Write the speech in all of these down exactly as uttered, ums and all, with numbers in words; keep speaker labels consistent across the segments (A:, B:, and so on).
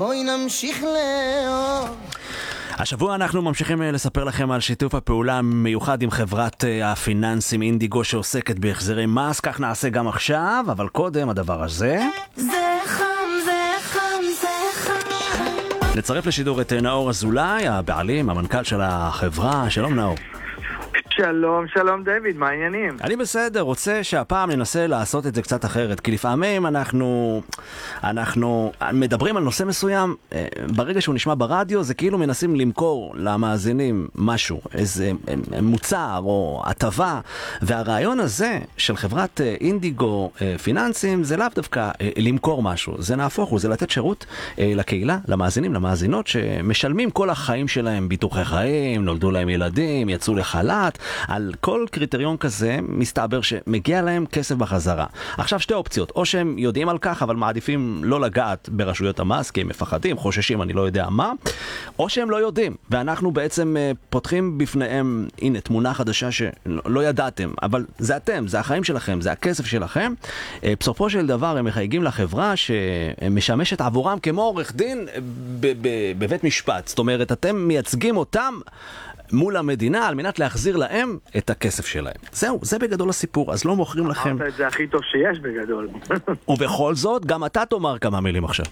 A: בואי נמשיך לאהוב.
B: השבוע אנחנו ממשיכים לספר לכם על שיתוף הפעולה מיוחד עם חברת הפיננסים אינדיגו שעוסקת בהחזרי מס. כך נעשה גם עכשיו, אבל קודם הדבר הזה.
A: זה חם, זה חם, זה חם.
B: נצרף לשידור את נאור אזולאי, הבעלים, המנכ"ל של החברה. שלום נאור.
C: שלום, שלום דיוויד, מה העניינים?
B: אני בסדר, רוצה שהפעם ננסה לעשות את זה קצת אחרת, כי לפעמים אנחנו אנחנו מדברים על נושא מסוים, ברגע שהוא נשמע ברדיו זה כאילו מנסים למכור למאזינים משהו, איזה מוצר או הטבה, והרעיון הזה של חברת אינדיגו פיננסים זה לאו דווקא למכור משהו, זה נהפוך הוא, זה לתת שירות לקהילה, למאזינים, למאזינות שמשלמים כל החיים שלהם ביטוחי חיים, נולדו להם ילדים, יצאו לחל"ת, על כל קריטריון כזה מסתבר שמגיע להם כסף בחזרה. עכשיו שתי אופציות, או שהם יודעים על כך אבל מעדיפים לא לגעת ברשויות המס כי הם מפחדים, חוששים, אני לא יודע מה, או שהם לא יודעים, ואנחנו בעצם פותחים בפניהם, הנה תמונה חדשה שלא ידעתם, אבל זה אתם, זה החיים שלכם, זה הכסף שלכם. בסופו של דבר הם מחייגים לחברה שמשמשת עבורם כמו עורך דין בבית משפט, זאת אומרת אתם מייצגים אותם מול המדינה על מנת להחזיר להם את הכסף שלהם. זהו, זה בגדול הסיפור, אז לא מוכרים לכם.
C: אמרת את זה הכי טוב שיש בגדול.
B: ובכל זאת, גם אתה תאמר כמה מילים עכשיו.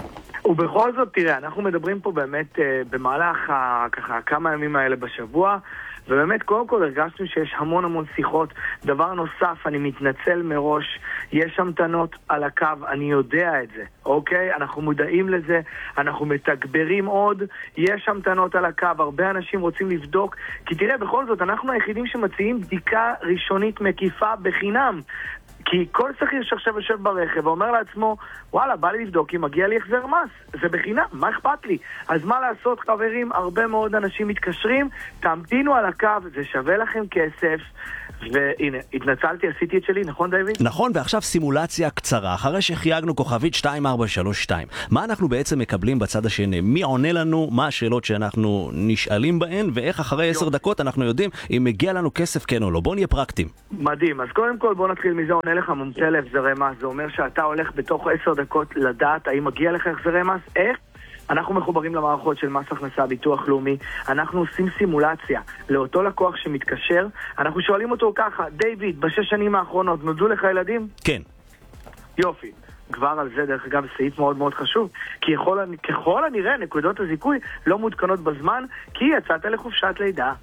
C: ובכל זאת, תראה, אנחנו מדברים פה באמת במהלך ככה כמה ימים האלה בשבוע, ובאמת קודם כל הרגשנו שיש המון המון שיחות. דבר נוסף, אני מתנצל מראש, יש המתנות על הקו, אני יודע את זה, אוקיי? אנחנו מודעים לזה, אנחנו מתגברים עוד, יש המתנות על הקו, הרבה אנשים רוצים לבדוק, כי תראה, בכל זאת, אנחנו היחידים שמציעים בדיקה ראשונית מקיפה בחינם. כי כל שכיר שעכשיו יושב ברכב ואומר לעצמו, וואלה, בא לי לבדוק אם מגיע לי החזר מס, זה בחינם, מה אכפת לי? אז מה לעשות, חברים? הרבה מאוד אנשים מתקשרים, תמתינו על הקו, זה שווה לכם כסף. והנה, התנצלתי, עשיתי את שלי, נכון דיוויד?
B: נכון, ועכשיו סימולציה קצרה, אחרי שחייגנו כוכבית שתיים ארבע שלוש שתיים. מה אנחנו בעצם מקבלים בצד השני? מי עונה לנו? מה השאלות שאנחנו נשאלים בהן? ואיך אחרי עשר דקות אנחנו יודעים אם מגיע לנו כסף כן או לא? בוא נהיה פרקטיים.
C: מדהים, אז קודם כל בוא נתחיל מזה, עונה לך מומחה להחזרי מס, זה אומר שאתה הולך בתוך עשר דקות לדעת האם מגיע לך החזרי מס, איך? אנחנו מחוברים למערכות של מס הכנסה, ביטוח לאומי, אנחנו עושים סימולציה לאותו לקוח שמתקשר, אנחנו שואלים אותו ככה, דיוויד, בשש שנים האחרונות נולדו לך ילדים?
B: כן.
C: יופי. כבר על זה, דרך אגב, סעיף מאוד מאוד חשוב, כי ככל, ככל הנראה נקודות הזיכוי לא מותקנות בזמן, כי יצאת לחופשת לידה,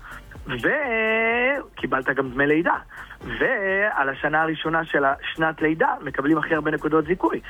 C: וקיבלת גם דמי לידה, ועל השנה הראשונה של השנת לידה מקבלים הכי הרבה נקודות זיכוי,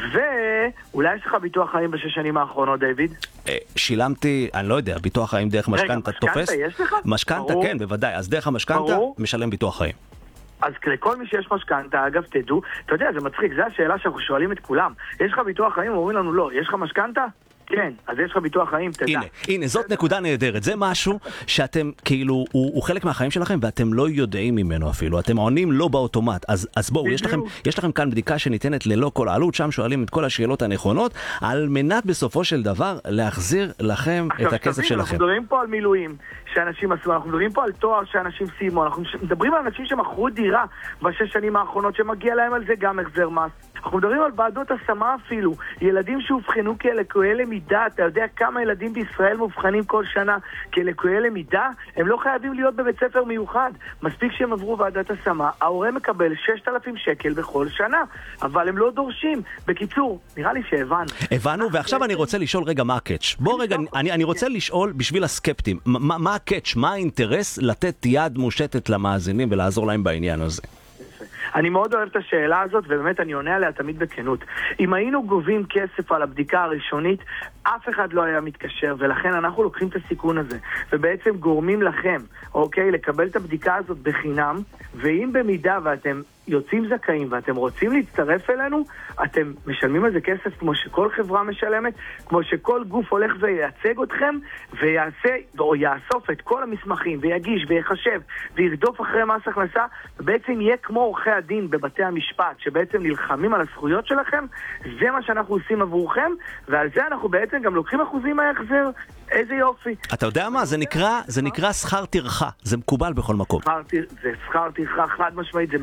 C: ואולי יש לך ביטוח חיים בשש שנים האחרונות, דיוויד?
B: שילמתי, אני לא יודע, ביטוח חיים דרך משכנתה תופס?
C: רגע, משכנתה יש לך?
B: משכנתה, כן, בוודאי, אז דרך המשכנתה משלם ביטוח חיים.
C: אז לכל מי שיש משכנתה, אגב, תדעו, אתה יודע, זה מצחיק, זו השאלה שאנחנו שואלים את כולם. יש לך ביטוח חיים? אומרים לנו לא. יש לך משכנתה? כן, אז יש לך ביטוח חיים, תדע.
B: הנה, הנה, זאת נקודה נהדרת. זה משהו שאתם, כאילו, הוא, הוא חלק מהחיים שלכם, ואתם לא יודעים ממנו אפילו. אתם עונים לא באוטומט. אז, אז בואו, יש לכם, יש לכם כאן בדיקה שניתנת ללא כל העלות, שם שואלים את כל השאלות הנכונות, על מנת בסופו של דבר להחזיר לכם את הכסף שלכם.
C: אנחנו מדברים פה על מילואים שאנשים עשו, אנחנו מדברים פה על תואר שאנשים סיימו, אנחנו מדברים על אנשים שמכרו דירה בשש שנים האחרונות, שמגיע להם על זה גם החזר מס. אנחנו מדברים על ועדות השמה אפילו, ילדים שהובחנו כלקויי למידה, אתה יודע כמה ילדים בישראל מובחנים כל שנה כלקויי למידה? הם לא חייבים להיות בבית ספר מיוחד, מספיק שהם עברו ועדת השמה, ההורה מקבל ששת אלפים שקל בכל שנה, אבל הם לא דורשים. בקיצור, נראה לי שהבנו.
B: הבנו, ועכשיו אני רוצה לשאול רגע מה הקאץ'. בוא רגע, אני, אני רוצה לשאול בשביל הסקפטים, מה, מה הקאץ', מה האינטרס לתת יד מושטת למאזינים ולעזור להם בעניין הזה?
C: אני מאוד אוהב את השאלה הזאת, ובאמת אני עונה עליה תמיד בכנות. אם היינו גובים כסף על הבדיקה הראשונית, אף אחד לא היה מתקשר, ולכן אנחנו לוקחים את הסיכון הזה, ובעצם גורמים לכם, אוקיי, לקבל את הבדיקה הזאת בחינם, ואם במידה ואתם יוצאים זכאים ואתם רוצים להצטרף אלינו, אתם משלמים על זה כסף כמו שכל חברה משלמת, כמו שכל גוף הולך וייצג אתכם, ויעשה, או יאסוף את כל המסמכים, ויגיש ויחשב, וירדוף אחרי מס הכנסה, ובעצם יהיה כמו עורכי הדין בבתי המשפט, שבעצם נלחמים על הזכויות שלכם. זה מה שאנחנו עושים עבורכם, ועל זה אנחנו בעצם גם לוקחים אחוזים מההחזר. איזה יופי.
B: אתה יודע מה? זה נקרא, זה נקרא שכר טרחה. זה מקובל בכל מקום.
C: זה שכר טרחה חד משמעית, זה מקובל,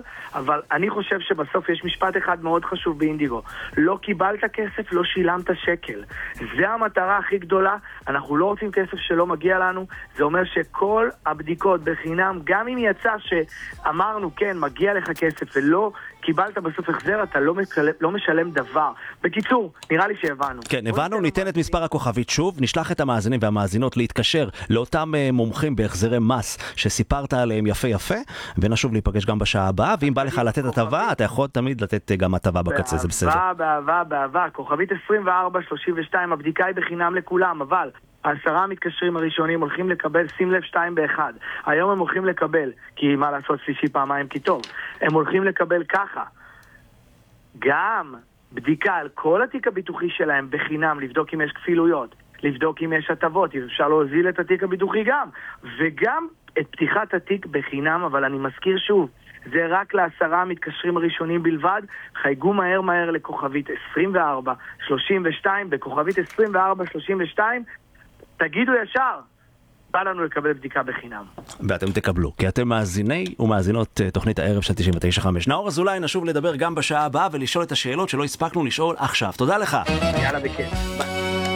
C: אבל אני חושב שבסוף יש משפט אחד מאוד חשוב באינדיגו. לא קיבלת כסף, לא שילמת שקל. זה המטרה הכי גדולה. אנחנו לא רוצים כסף שלא מגיע לנו. זה אומר שכל הבדיקות בחינם, גם אם יצא שאמרנו, כן, מגיע לך כסף ולא קיבלת בסוף החזר, אתה לא משלם, לא משלם דבר. בקיצור, נראה לי שהבנו.
B: כן, הבנו, ניתן את מספר הכוכבית שוב, נשלח את המאזינים והמאזינות להתקשר לאותם מומחים בהחזרי מס שסיפרת עליהם יפה יפה, ונשוב להיפגש גם בשעה הבאה, ואם בא לך לתת הטבה, אתה יכול תמיד לתת גם הטבה בקצה, זה בסדר.
C: באהבה, באהבה, באהבה, כוכבית עשרים וארבע שלושים ושתיים, הבדיקה היא בחינם לכולם, אבל העשרה המתקשרים הראשונים הולכים לקבל, שים לב, שתיים באחד. היום הם הולכים לקבל, כי מה לעשות שלישי פעמיים כי טוב, הם הולכים לקבל ככה. גם בדיקה על כל התיק הביטוחי שלהם בחינם, לבדוק אם יש כפילויות, לבדוק אם יש הטבות, אם אפשר להוזיל את התיק הביטוחי גם, וגם את פתיחת התיק בחינם, אבל אני מזכיר שוב, זה רק לעשרה המתקשרים הראשונים בלבד. חייגו מהר מהר לכוכבית עשרים וארבע שלושים ושתיים, בכוכבית עשרים וארבע שלושים ושתיים, תגידו ישר, בא לנו לקבל בדיקה בחינם.
B: ואתם תקבלו, כי אתם מאזיני ומאזינות תוכנית הערב של תשעים ותשע חמש. נאור אזולאי, נשוב לדבר גם בשעה הבאה ולשאול את השאלות שלא הספקנו לשאול עכשיו. תודה לך.
C: יאללה בכיף. ביי.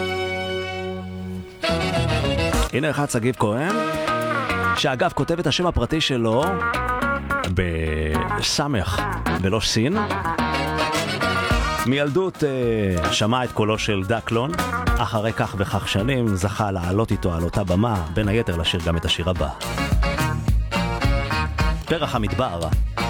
B: הנה אחד, שגיב כהן, שאגב כותב את השם הפרטי שלו בסמך ולא סין. מילדות uh, שמע את קולו של דקלון, אחרי כך וכך שנים זכה לעלות איתו על אותה במה, בין היתר לשיר גם את השיר הבא, פרח המדבר.